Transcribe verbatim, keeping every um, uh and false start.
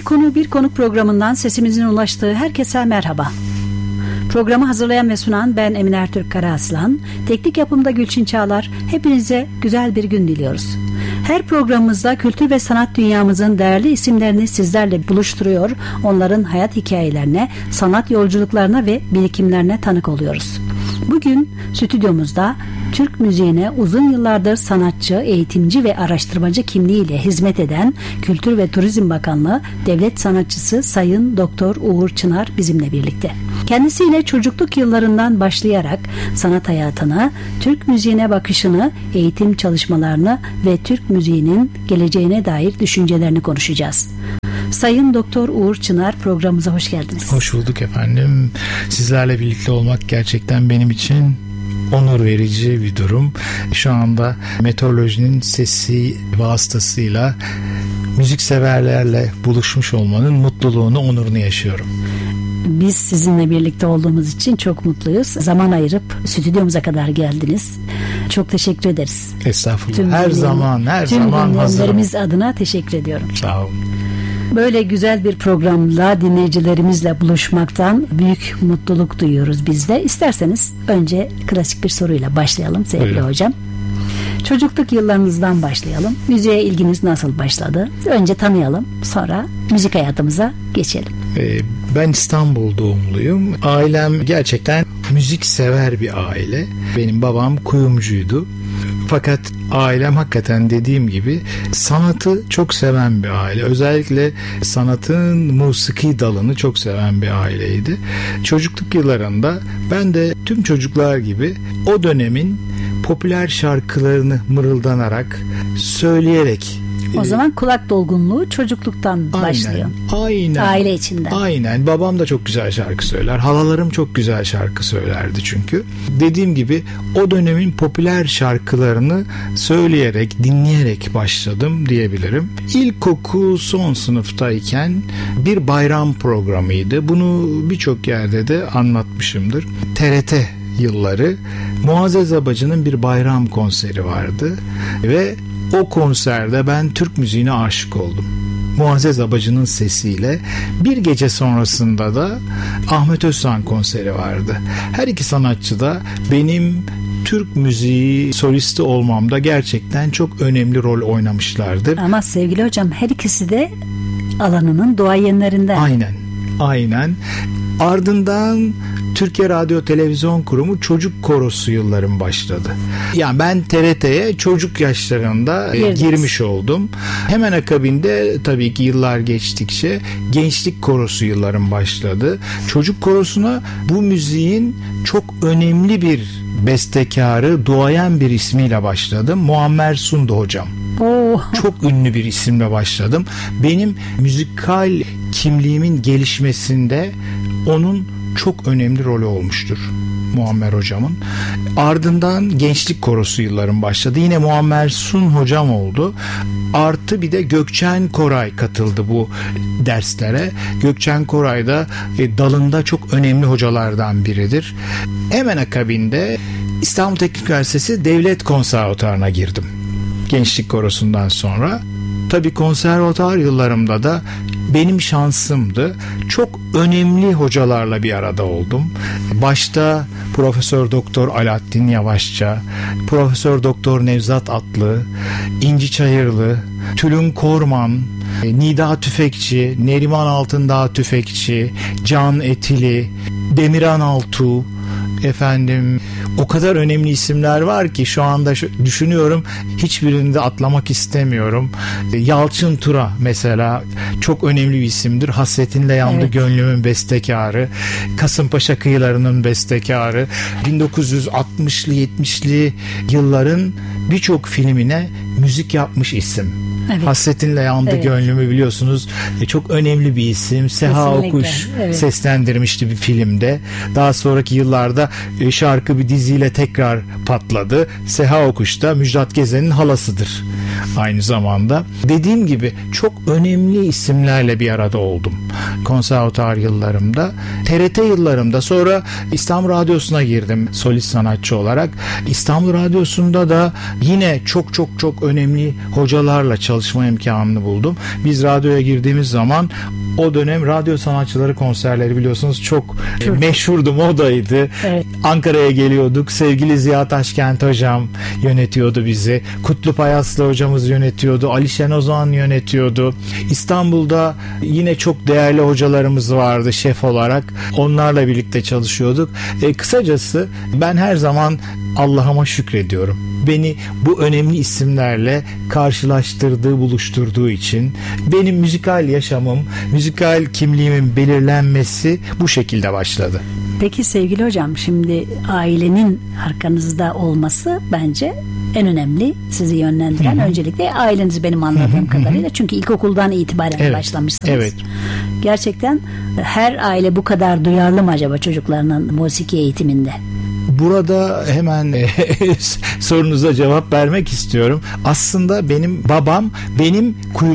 Konu Bir Konuk programından sesimizin ulaştığı herkese merhaba. Programı hazırlayan ve sunan ben Emine Ertürk Karaaslan. Teknik yapımda Gülçin Çağlar. Hepinize güzel bir gün diliyoruz. Her programımızda kültür ve sanat dünyamızın değerli isimlerini sizlerle buluşturuyor. Onların hayat hikayelerine, sanat yolculuklarına ve birikimlerine tanık oluyoruz. Bugün stüdyomuzda Türk müziğine uzun yıllardır sanatçı, eğitimci ve araştırmacı kimliğiyle hizmet eden Kültür ve Turizm Bakanlığı Devlet Sanatçısı Sayın Doktor Uğur Çınar bizimle birlikte. Kendisiyle çocukluk yıllarından başlayarak sanat hayatını, Türk müziğine bakışını, eğitim çalışmalarını ve Türk müziğinin geleceğine dair düşüncelerini konuşacağız. Sayın Doktor Uğur Çınar, programımıza hoş geldiniz. Hoş bulduk efendim. Sizlerle birlikte olmak gerçekten benim için onur verici bir durum. Şu anda meteorolojinin sesi vasıtasıyla müzikseverlerle buluşmuş olmanın mutluluğunu, onurunu yaşıyorum. Biz sizinle birlikte olduğumuz için çok mutluyuz. Zaman ayırıp stüdyomuza kadar geldiniz. Çok teşekkür ederiz. Estağfurullah. Tüm her dinleyen, zaman, her tüm zaman hazırım. Tüm dinleyenlerimiz adına teşekkür ediyorum. Sağ olun. Böyle güzel bir programla dinleyicilerimizle buluşmaktan büyük mutluluk duyuyoruz biz de. İsterseniz önce klasik bir soruyla başlayalım sevgili Buyurun. Hocam. Çocukluk yıllarınızdan başlayalım. Müziğe ilginiz nasıl başladı? Önce tanıyalım, sonra müzik hayatımıza geçelim. Ben İstanbul doğumluyum. Ailem gerçekten müzik sever bir aile. Benim babam kuyumcuydu. Fakat ailem hakikaten dediğim gibi sanatı çok seven bir aile. Özellikle sanatın musiki dalını çok seven bir aileydi. Çocukluk yıllarında ben de tüm çocuklar gibi o dönemin popüler şarkılarını mırıldanarak, söyleyerek. O zaman kulak dolgunluğu çocukluktan aynen, başlıyor. Aynen. Aile içinde. Aynen. Babam da çok güzel şarkı söyler. Halalarım çok güzel şarkı söylerdi çünkü. Dediğim gibi o dönemin popüler şarkılarını söyleyerek, dinleyerek başladım diyebilirim. İlkokul son sınıftayken bir bayram programıydı. Bunu birçok yerde de anlatmışımdır. T R T yılları Muazzez Abacı'nın bir bayram konseri vardı ve o konserde ben Türk müziğine aşık oldum. Muazzez Abacı'nın sesiyle. Bir gece sonrasında da Ahmet Özsan konseri vardı. Her iki sanatçı da benim Türk müziği solisti olmamda gerçekten çok önemli rol oynamışlardır. Ama sevgili hocam her ikisi de alanının duayenlerinden. Aynen. Aynen. Ardından Türkiye Radyo Televizyon Kurumu Çocuk Korosu yıllarım başladı. Yani ben T R T'ye çocuk yaşlarında Girdiniz. girmiş oldum. Hemen akabinde tabii ki yıllar geçtikçe Gençlik Korosu yıllarım başladı. Çocuk Korosu'na bu müziğin çok önemli bir bestekarı, duayen bir ismiyle başladım. Muammer Sundu hocam. Oh. Çok ünlü bir isimle başladım. Benim müzikal kimliğimin gelişmesinde onun çok önemli rolü olmuştur Muammer hocamın. Ardından Gençlik Korosu yıllarım başladı. Yine Muammer Sun hocam oldu. Artı bir de Gökçen Koray katıldı bu derslere. Gökçen Koray da e, dalında çok önemli hocalardan biridir. Hemen akabinde İstanbul Teknik Üniversitesi Devlet Konservatuvarı'na girdim. Gençlik Korosu'ndan sonra. Tabii konservatuvar yıllarımda da benim şansımdı. Çok önemli hocalarla bir arada oldum. Başta Profesör Doktor Alaaddin Yavaşça, Profesör Doktor Nevzat Atlı, İnci Çayırlı, Tülün Korman, Nida Tüfekçi, Neriman Altındağ Tüfekçi, Can Etili, Demirhan Altuğ, efendim o kadar önemli isimler var ki şu anda şu, düşünüyorum hiçbirini de atlamak istemiyorum. Yalçın Tura mesela çok önemli bir isimdir. Hasretinle yandı evet. Gönlümün bestekarı. Kasımpaşa kıyılarının bestekarı. bin dokuz yüz altmışlı yetmişli yılların birçok filmine müzik yapmış isim. Evet. Hasretinle yandı evet. Gönlümü biliyorsunuz. E, çok önemli bir isim. Seha Kesinlikle. Okuş evet. seslendirmişti bir filmde. Daha sonraki yıllarda e, şarkı bir diziyle tekrar patladı. Seha Okuş da Müjdat Gezen'in halasıdır. aynı zamanda. Dediğim gibi çok önemli isimlerle bir arada oldum konservatuar yıllarımda. T R T yıllarımda, sonra İstanbul Radyosu'na girdim solist sanatçı olarak. İstanbul Radyosu'nda da yine çok çok çok önemli hocalarla çalışma imkanını buldum. Biz radyoya girdiğimiz zaman o dönem radyo sanatçıları konserleri biliyorsunuz çok Çok. meşhurdu, modaydı. Evet. Ankara'ya geliyorduk. Sevgili Ziya Taşkent hocam yönetiyordu bizi. Kutluk Ayaslı hocamız yönetiyordu. Ali Şenozan yönetiyordu. İstanbul'da yine çok değerli hocalarımız vardı şef olarak. Onlarla birlikte çalışıyorduk. E, kısacası ben her zaman Allah'ıma şükrediyorum. Beni bu önemli isimlerle karşılaştırdığı, buluşturduğu için benim müzikal yaşamım, müzikal kimliğimin belirlenmesi bu şekilde başladı. Peki sevgili hocam, şimdi ailenin arkanızda olması bence en önemli, sizi yönlendiren. Hı-hı. Öncelikle aileniz benim anladığım Hı-hı. kadarıyla. Çünkü ilkokuldan itibaren evet. başlamışsınız. Evet. Gerçekten her aile bu kadar duyarlı mı acaba çocuklarının musiki eğitiminde? Burada hemen sorunuza cevap vermek istiyorum. Aslında benim babam benim